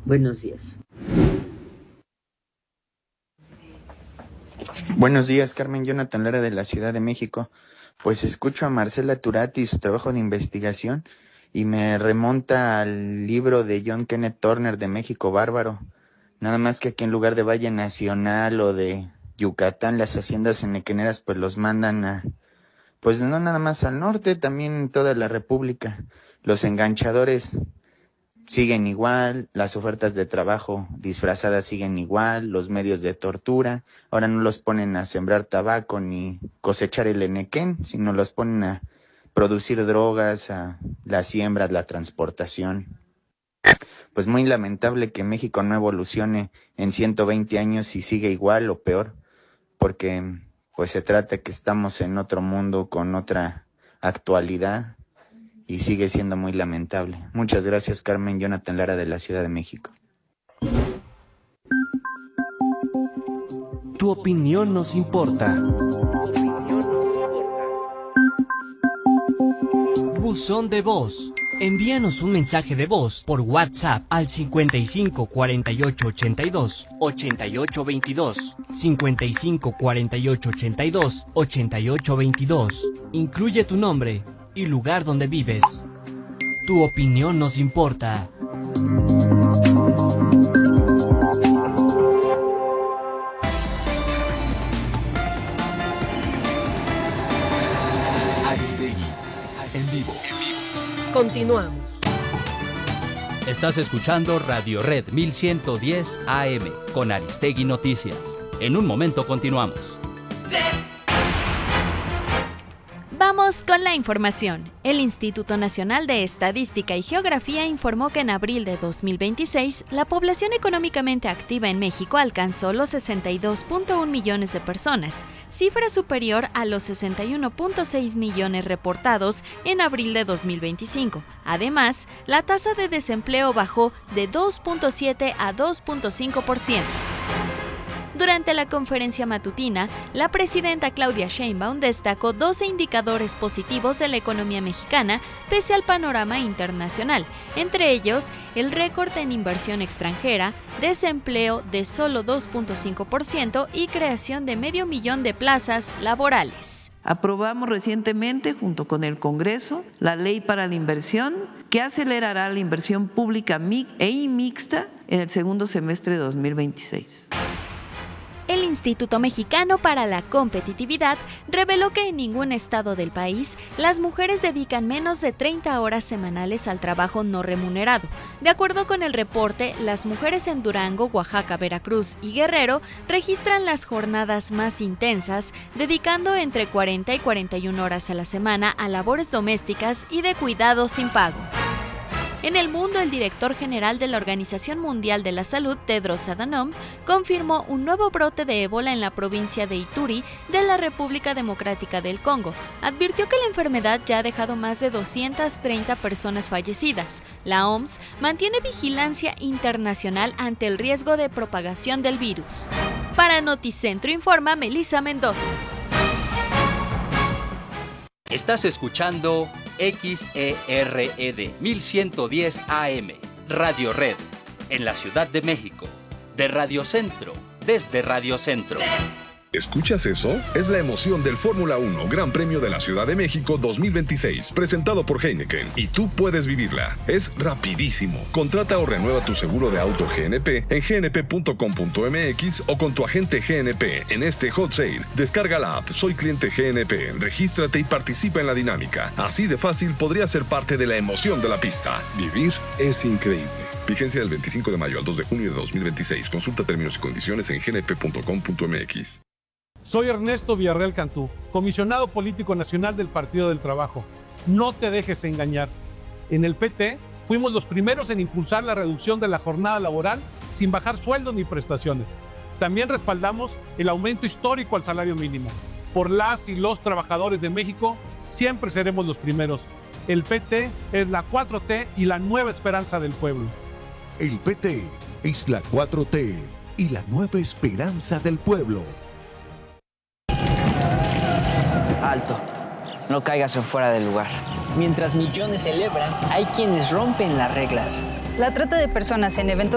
Buenos días. Buenos días, Carmen. Jonathan Lara de la Ciudad de México. Pues escucho a Marcela Turati y su trabajo de investigación y me remonta al libro de John Kenneth Turner de México Bárbaro. Nada más que aquí en lugar de Valle Nacional o de Yucatán, las haciendas enequeneras pues los mandan a, pues no nada más al norte, también en toda la República. Los enganchadores siguen igual, las ofertas de trabajo disfrazadas siguen igual, los medios de tortura, ahora no los ponen a sembrar tabaco ni cosechar el enequén, sino los ponen a producir drogas, a la siembra, la transportación. Pues muy lamentable que México no evolucione en 120 años y siga igual o peor, porque pues se trata que estamos en otro mundo con otra actualidad y sigue siendo muy lamentable. Muchas gracias, Carmen. Jonathan Lara de la Ciudad de México. Tu opinión nos importa. Buzón de voz. Envíanos un mensaje de voz por WhatsApp al 55 48 82 88 22, 55 48 82 88 22. Incluye tu nombre y lugar donde vives. Tu opinión nos importa. Aristegui, en vivo. Continuamos. Estás escuchando Radio Red 1110 AM con Aristegui Noticias. En un momento continuamos. Vamos con la información. El Instituto Nacional de Estadística y Geografía informó que en abril de 2026, la población económicamente activa en México alcanzó los 62.1 millones de personas, cifra superior a los 61.6 millones reportados en abril de 2025. Además, la tasa de desempleo bajó de 2.7 a 2.5%. Durante la conferencia matutina, la presidenta Claudia Sheinbaum destacó 12 indicadores positivos de la economía mexicana pese al panorama internacional, entre ellos el récord en inversión extranjera, desempleo de solo 2.5% y creación de 500,000 de plazas laborales. Aprobamos recientemente, junto con el Congreso, la Ley para la Inversión, que acelerará la inversión pública y mixta en el segundo semestre de 2026. El Instituto Mexicano para la Competitividad reveló que en ningún estado del país las mujeres dedican menos de 30 horas semanales al trabajo no remunerado. De acuerdo con el reporte, las mujeres en Durango, Oaxaca, Veracruz y Guerrero registran las jornadas más intensas, dedicando entre 40 y 41 horas a la semana a labores domésticas y de cuidado sin pago. En el mundo, el director general de la Organización Mundial de la Salud, Tedros Adhanom, confirmó un nuevo brote de ébola en la provincia de Ituri de la República Democrática del Congo. Advirtió que la enfermedad ya ha dejado más de 230 personas fallecidas. La OMS mantiene vigilancia internacional ante el riesgo de propagación del virus. Para Noticentro informa Melissa Mendoza. Estás escuchando XERED 1110 AM, Radio Red, en la Ciudad de México, de Radio Centro, desde Radio Centro. ¿Escuchas eso? Es la emoción del Fórmula 1 Gran Premio de la Ciudad de México 2026, presentado por Heineken, y tú puedes vivirla. Es rapidísimo. Contrata o renueva tu seguro de auto GNP en gnp.com.mx o con tu agente GNP en este hot sale. Descarga la app Soy Cliente GNP, regístrate y participa en la dinámica. Así de fácil podría ser parte de la emoción de la pista. Vivir es increíble. Vigencia del 25 de mayo al 2 de junio de 2026. Consulta términos y condiciones en gnp.com.mx. Soy Ernesto Villarreal Cantú, comisionado político nacional del Partido del Trabajo. No te dejes engañar. En el PT fuimos los primeros en impulsar la reducción de la jornada laboral sin bajar sueldos ni prestaciones. También respaldamos el aumento histórico al salario mínimo. Por las y los trabajadores de México, siempre seremos los primeros. El PT es la 4T y la nueva esperanza del pueblo. El PT es la 4T y la nueva esperanza del pueblo. Alto, no caigas en fuera del lugar. Mientras millones celebran, hay quienes rompen las reglas. La trata de personas en eventos